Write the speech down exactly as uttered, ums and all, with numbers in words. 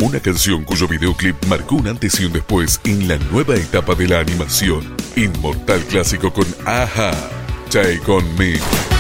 Una canción cuyo videoclip marcó un antes y un después en la nueva etapa de la animación. Inmortal clásico con A H A, Take On Me.